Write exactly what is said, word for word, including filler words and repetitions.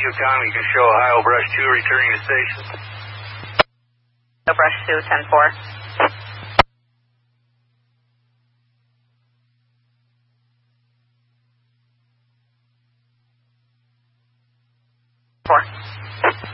Yukon, you can show Ohio Brush two returning to station. Ohio Brush two, ten four.